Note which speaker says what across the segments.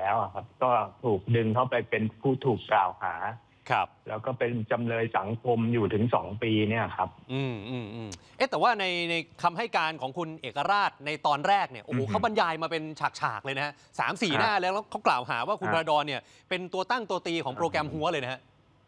Speaker 1: แล้วครับก็ถูกดึงเข้าไปเป็นผู้ถูกกล่าวหา
Speaker 2: ครับ
Speaker 1: แล้วก็เป็นจำเลยสังคมอยู่ถึง2 ปีเนี่ยครับ
Speaker 2: แต่ว่าในคำให้การของคุณเอกราชในตอนแรกเนี่ยโอ้โหเขาบรรยายมาเป็นฉากๆเลยนะฮะ3-4หน้าแล้วเขากล่าวหาว่าคุณพระดอนเนี่ยเป็นตัวตั้งตัวตีของโปรแกรมหัวเลยนะฮะ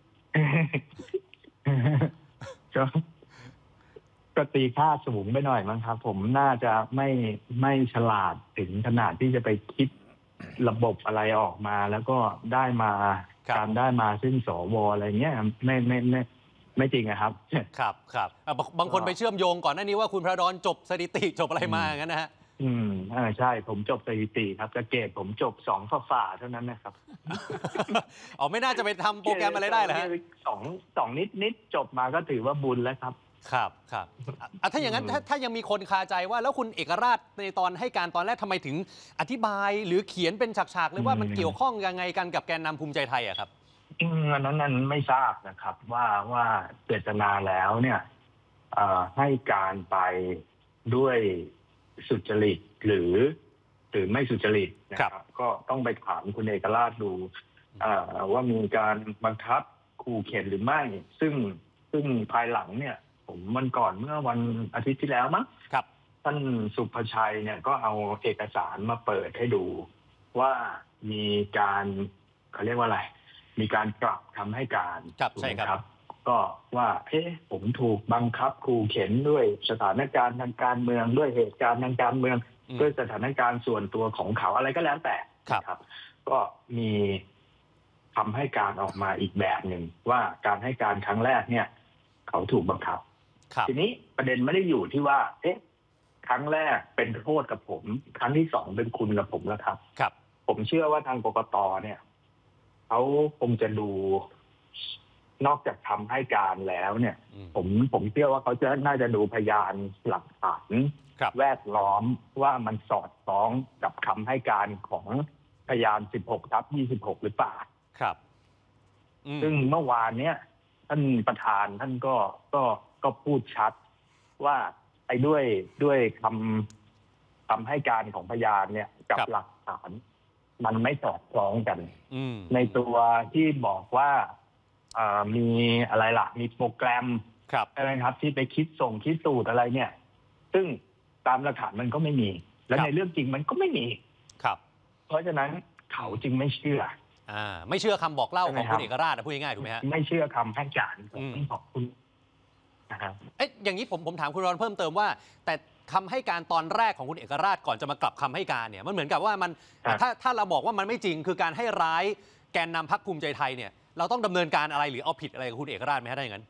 Speaker 1: ก็ตีค่าสูงไปหน่อยมั้งครับผมน่าจะไม่ฉลาดถึงขนาดที่จะไปคิดระบบอะไรออกมาแล้วก็ได้มาการได้มาซึ่งสวอะไรเงี้ยไม่จริงอะครับ
Speaker 2: ครับบางคนไปเชื่อมโยงก่อนหน้านี้ว่าคุณพระดอนจบสถิติจบอะไรมาอย่างนั้นนะฮะ
Speaker 1: ใช่ผมจบสถิติครับแต่เกรดผมจบ2 ฝ่าเท่านั้นนะครับ
Speaker 2: อ๋อไม่น่าจะไปทำโปรแกรมอะไรได้เหรอฮะ
Speaker 1: สองนิดจบมาก็ถือว่าบุญแล้วครับ
Speaker 2: ครับถ้าอย่างนั้นถ้ายังมีคนคาใจว่าแล้วคุณเอกราชในตอนให้การตอนแรกทำไมถึงอธิบายหรือเขียนเป็นฉากๆเลยว่ามันเกี่ยวข้องยังไงกันกับแกนนำภูมิใจไทยอะครับ
Speaker 1: อันนั้นไม่ทราบนะครับว่าเจตนาแล้วเนี่ยให้การไปด้วยสุจริตหรือไม่สุจริตนะครับก็ต้องไปถามคุณเอกราชดูว่ามีการบังคับขู่เข็นหรือไม่ซึ่งภายหลังเนี่ยผมวันก่อนเมื่อวันอาทิตย์ที่แล้วมั้งท่านสุภชัยเนี่ยก็เอาเอกสารมาเปิดให้ดูว่ามีการเขาเรียกว่าอะไรมีการกลับคำให้การ
Speaker 2: ใช่ครับ
Speaker 1: ก็ว่าผมถูกบังคับขู่เข็นด้วยสถานการณ์ทางการเมืองด้วยเหตุการณ์ทางการเมืองด้วยสถานการณ์ส่วนตัวของเขาอะไรก็แล้วแต่ครับก็มีคำให้การออกมาอีกแบบหนึ่งว่าการให้การครั้งแรกเนี่ยเขาถูกบังคับทีนี้ประเด็นไม่ได้อยู่ที่ว่าครั้งแรกเป็นโทษกับผมครั้งที่2เป็นคุณกับผมแล้วครับผมเชื่อว่าทางกกตเนี่ยเขาคงจะดูนอกจากคำให้การแล้วเนี่ยผมเชื่อว่าเขาน่าจะดูพยานหลักฐานแวดล้อมว่ามันสอดคล้องกับคำให้การของพยาน 16/26 หรือเปล่าซึ่งเมื่อวานเนี้ยท่านประธานท่านก็พูดชัดว่าไอ้ด้วยคำให้การของพยานเนี่ยกับหลักฐานมันไม่สอดคล้องกันในตัวที่บอกว่ามีอะไรล่ะมีโปรแกรมใช่ไหมครับที่ไปคิดสูตรอะไรเนี่ยซึ่งตามหลักฐานมันก็ไม่มีและในเรื่องจริงมันก็ไม่มีเพราะฉะนั้นเขาจึงไม่เชื่อ
Speaker 2: ไม่เชื่อคำบอกเล่าของคุณเอกราชพูดง่ายๆถูกไหมฮะ
Speaker 1: ไม่เชื่อคำให้การของคุณ
Speaker 2: นะครับอย่างนี้ผมถามคุณรอนเพิ่มเติมว่าแต่คำให้การตอนแรกของคุณเอกราชก่อนจะมากลับคำให้การเนี่ยมันเหมือนกับว่ามันถ้าเราบอกว่ามันไม่จริงคือการให้ร้ายแกนนำพรรคภูมิใจไทยเนี่ยเราต้องดำเนินการอะไรหรือเอาผิดอะไรกับคุณเอกราชไหมถ้าอย่างนั้น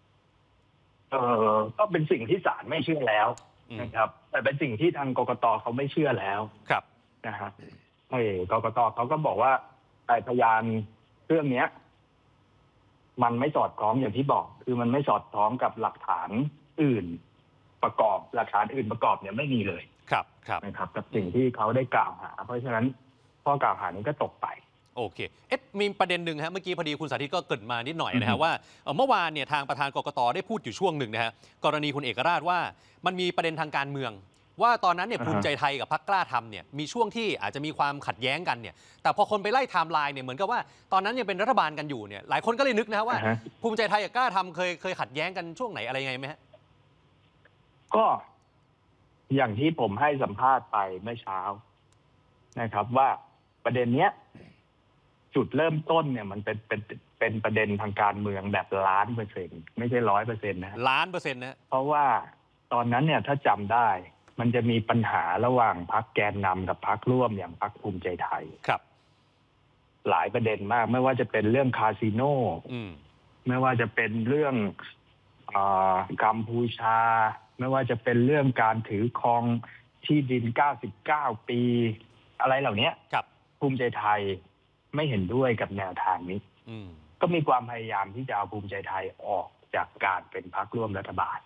Speaker 1: ก็เป็นสิ่งที่ศาลไม่เชื่อแล้วนะครับแต่เป็นสิ่งที่ทางกกตเขาไม่เชื่อแล้วนะฮะกกตเขาก็บอกว่าพยานเรื่องนี้มันไม่สอดคล้องอย่างที่บอกคือมันไม่สอดคล้องกับหลักฐานอื่นประกอบหลักฐานอื่นประกอบเนี่ยไม่มีเลยนะครับกับสิ่งที่เขาได้กล่าวหาเพราะฉะนั้นข้อกล่าวหานี้ก็ตกไป
Speaker 2: โอเคมีประเด็นหนึ่งฮะเมื่อกี้พอดีคุณสาธิตก็เกริ่นมานิดหน่อยนะฮะว่าเมื่อวานเนี่ยทางประธานกกตได้พูดอยู่ช่วงหนึ่งนะฮะกรณีคุณเอกราชว่ามันมีประเด็นทางการเมืองว่าตอนนั้นเนี่ยภูมิใจไทยกับพรรคกล้าทำเนี่ยมีช่วงที่อาจจะมีความขัดแย้งกันเนี่ยแต่พอคนไปไล่ไทม์ไลน์เนี่ยเหมือนกับว่าตอนนั้นยังเป็นรัฐบาลกันอยู่เนี่ยหลายคนก็เลยนึกนะว่าภูมิใจไทยกับกล้าทำเคยขัดแย้งกันช่วงไหนอะไรยังไงไหมฮะ
Speaker 1: ก็อย่างที่ผมให้สัมภาษณ์ไปเมื่อเช้านะครับว่าประเด็นเนี้ยจุดเริ่มต้นเนี่ยมันเป็นประเด็นทางการเมืองแบบ1,000,000%ไม่ใช่100%นะ
Speaker 2: 1,000,000%นะ
Speaker 1: เพราะว่าตอนนั้นเนี่ยถ้าจำได้มันจะมีปัญหาระหว่างพรรคแกนนำกับพรรคร่วมอย่างพรรคภูมิใจไทยหลายประเด็นมากไม่ว่าจะเป็นเรื่องคาสิโนไม่ว่าจะเป็นเรื่องกัมพูชาไม่ว่าจะเป็นเรื่องการถือครองที่ดิน99 ปีอะไรเหล่านี้ภูมิใจไทยไม่เห็นด้วยกับแนวทางนี้ก็มีความพยายามที่จะเอาภูมิใจไทยออกจากการเป็นพรรคร่วมรัฐบาล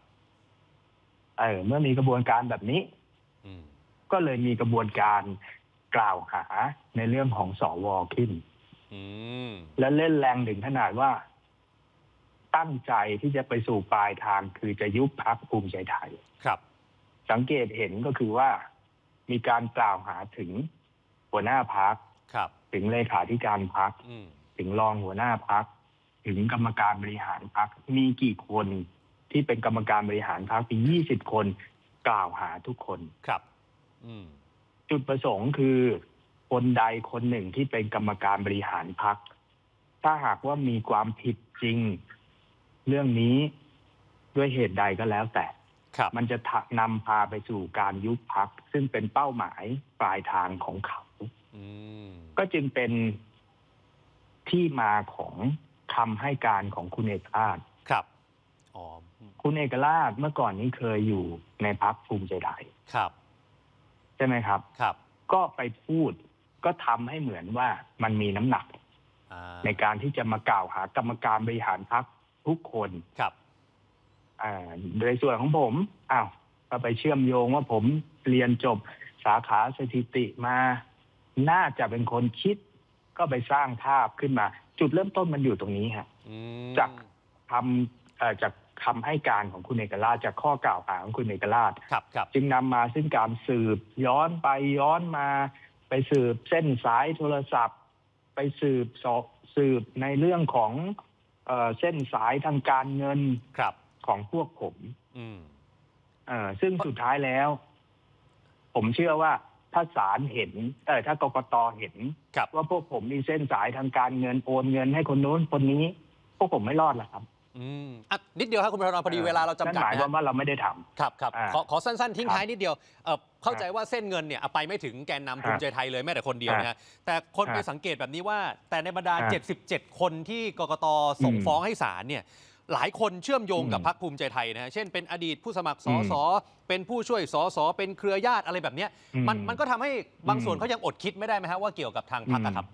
Speaker 1: เมื่อมีกระบวนการแบบนี้ก็เลยมีกระบวนการกล่าวหาในเรื่องของสว.ขึ้นและเล่นแรงถึงขนาดว่าตั้งใจที่จะไปสู่ปลายทางคือจะยุบพรรคภูมิใจไทยสังเกตเห็นก็คือว่ามีการกล่าวหาถึงหัวหน้าพรรคถึงเลขาธิการพรรคถึงรองหัวหน้าพรรคถึงกรรมการบริหารพรรคมีกี่คนที่เป็นกรรมการบริหารพรรคมี20 คนกล่าวหาทุกคน
Speaker 2: ครับ
Speaker 1: จุดประสงค์คือคนใดคนหนึ่งที่เป็นกรรมการบริหารพรรคถ้าหากว่ามีความผิดจริงเรื่องนี้ด้วยเหตุใดก็แล้วแต่มันจะนำพาไปสู่การยุบพรรคซึ่งเป็นเป้าหมายปลายทางของเขาก็จึงเป็นที่มาของคำให้การของคุณเอกราช
Speaker 2: ครับ
Speaker 1: คุณเอกราชเมื่อก่อนนี้เคยอยู่ในพรรคภูมิใจไทย
Speaker 2: ครับ
Speaker 1: ใช่ไหมครับก็ไปพูดก็ทำให้เหมือนว่ามันมีน้ำหนักในการที่จะมากล่าวหากรรมการบริหารพรรคทุกคน
Speaker 2: ครับ
Speaker 1: โดยส่วนของผมก็ไปเชื่อมโยงว่าผมเรียนจบสาขาสถิติมาน่าจะเป็นคนคิดก็ไปสร้างภาพขึ้นมาจุดเริ่มต้นมันอยู่ตรงนี้ฮะจากคำให้การของคุณเอกราชจากข้อกล่าวหาของคุณเอกราชจึงนำมาซึ่งการสืบย้อนไปย้อนมาไปสืบเส้นสายโทรศัพท์ไปสืบในเรื่องของเส้นสายทางการเงินของพวกผมซึ่งสุดท้ายแล้วผมเชื่อว่าถ้าศาลเห็นถ้ากกตเห็นว่าพวกผมมีเส้นสายทางการเงินโอนเงินให้คนโน้นคนนี้พวกผมไม่รอดหรอกครับ
Speaker 2: นิดเดียวครับคุณพรพอดีเวลาเราจำกัด
Speaker 1: หมายความว่าเราไม่ได้ทำ
Speaker 2: ครับขอสั้นๆทิ้งท้ายนิดเดียวเข้าใจว่าเส้นเงินเนี่ยไปไม่ถึงแกนนำภูมิใจไทยเลยแม้แต่คนเดียวนะฮะแต่คนไปสังเกตแบบนี้ว่าแต่ในบรรดา77 คนที่กกตส่งฟ้องให้ศาลเนี่ยหลายคนเชื่อมโยงกับพรรคภูมิใจไทยนะฮะเช่นเป็นอดีตผู้สมัครสสเป็นผู้ช่วยสสเป็นเครือญาติอะไรแบบนี้มันก็ทำให้บางส่วนเขายังอดคิดไม่ได้ไหมฮะว่าเกี่ยวกับทางพรรคครับ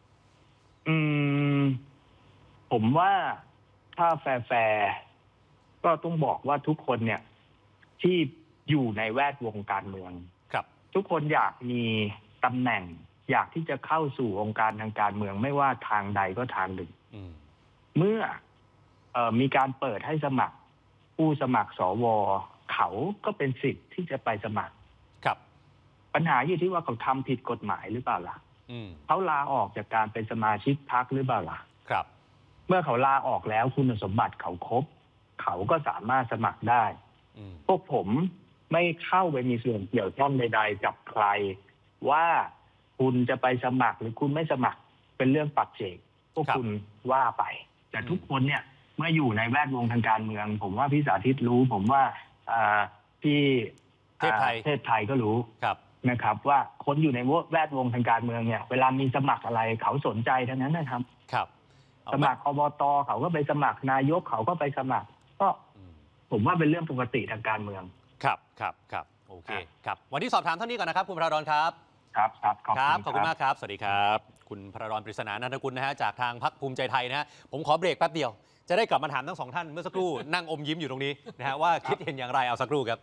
Speaker 1: ผมว่าถ้าแฟร์ก็ต้องบอกว่าทุกคนเนี่ยที่อยู่ในแวดวงการเมืองทุกคนอยากมีตำแหน่งอยากที่จะเข้าสู่องค์การทางการเมืองไม่ว่าทางใดก็ทางหนึ่งเมื่อมีการเปิดให้สมัครผู้สมัครสวเขาก็เป็นสิทธิ์ที่จะไปสมัครปัญหาอยู่ที่ว่าเขาทำผิดกฎหมายหรือเปล่าล่ะเขาลาออกจากการเป็นสมาชิกพรรคหรือเปล่าล่ะเมื่อเขาลาออกแล้วคุณสมบัติเขาครบเขาก็สามารถสมัครได้พวกผมไม่เข้าไปมีส่วนเกี่ยวข้องใดๆกับใครว่าคุณจะไปสมัครหรือคุณไม่สมัครเป็นเรื่องปัจเจกพวกคุณว่าไปแต่ทุกคนเนี่ยเมื่ออยู่ในแวดวงทางการเมืองผมว่าพี่สาธิตรู้ผมว่าพี่เทพไทยก็รู้นะครับว่าคนอยู่ในแวดวงทางการเมืองเนี่ยเวลามีสมัครอะไรเขาสนใจทั้งนั้นนะครับสมัครอบตเขาก็ไปสมัครนายกเขาก็ไปสมัครก็ผมว่าเป็นเรื่องปกติทางการเมือง
Speaker 2: ครับโอเคครับวันนี้สอบถามเท่านี้ก่อนนะครับคุณพระดอนครับขอบคุณมากครับสวัสดีครับคุณพระดอนปริศนานันทกุลนะฮะจากทางพรรคภูมิใจไทยนะฮะผมขอเบรกแป๊บเดียวจะได้กลับมาถามทั้งสองท่านเมื่อสักครู่นั่งอมยิ้มอยู่ตรงนี้นะฮะว่าคิดเห็นอย่างไรเอาสักครู่ครับ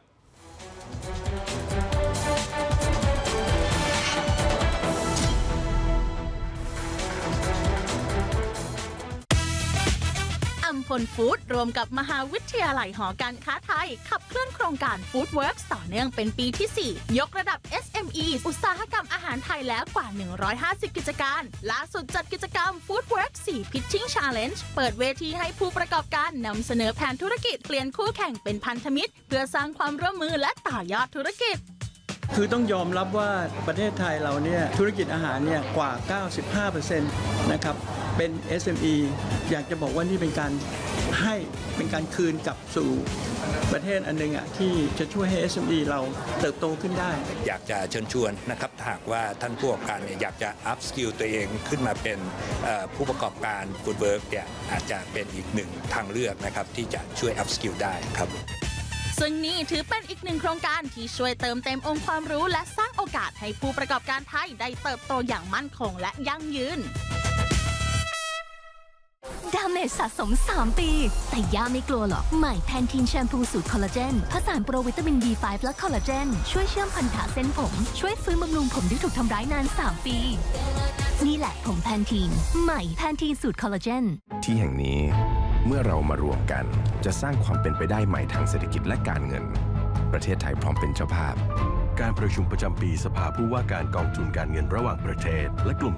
Speaker 3: อัมพลฟู้ดรวมกับมหาวิทยาลัยหอการค้าไทยขับเคลื่อนโครงการ Food Works ต่อเนื่องเป็นปีที่ 4 ยกระดับ SME อุตสาหกรรมอาหารไทยแล้วกว่า 150 กิจการล่าสุดจัดกิจกรรม Food Works 4 Pitching Challenge เปิดเวทีให้ผู้ประกอบการนำเสนอแผนธุรกิจเปลี่ยนคู่แข่งเป็นพันธมิตรเพื่อสร้างความร่วมมือและต่อยอดธุรกิจ
Speaker 4: คือต้องยอมรับว่าประเทศไทยเราเนี่ยธุรกิจอาหารเนี่ยกว่า 95% นะครับเป็น SME อยากจะบอกว่านี่เป็นการให้เป็นการคืนกลับสู่ประเทศอันนึงที่จะช่วยให้ SME เราเติบโตขึ้นได้
Speaker 5: อยากจะเชิญชวนนะครับหากว่าท่านผู้ประกอบการเนี่ยอยากจะ up skill ตัวเองขึ้นมาเป็นผู้ประกอบการ Food Work เนี่ยอาจจะเป็นอีกหนึ่งทางเลือกนะครับที่จะช่วย up skill ได้ครับ
Speaker 3: ซึ่งนี่ถือเป็นอีกหนึ่งโครงการที่ช่วยเติมเต็มองค์ความรู้และสร้างโอกาสให้ผู้ประกอบการไทยได้เติบโตอย่างมั่นคงและยั่งยืน
Speaker 6: ดาเมจสะสม3 ปีแต่ย่าไม่กลัวหรอกใหม่แพนทีนแชมพูสูตรคอลลาเจนผสานโปรวิตามิน B5 และคอลลาเจนช่วยเชื่อมพันธะเส้นผมช่วยฟื้นบำรุงผมที่ถูกทำร้ายนาน3 ปีนี่แหละผมแพนทีนใหม่แพนทีนสูตรคอลลาเจน
Speaker 7: ที่แห่งนี้เมื่อเรามารวมกันจะสร้างความเป็นไปได้ใหม่ทางเศรษฐกิจและการเงินประเทศไทยพร้อมเป็นเจ้าภาพการประชุมประจำปีสภาผู้ว่าการกองทุนการเงินระหว่างประเทศและกลุ่ม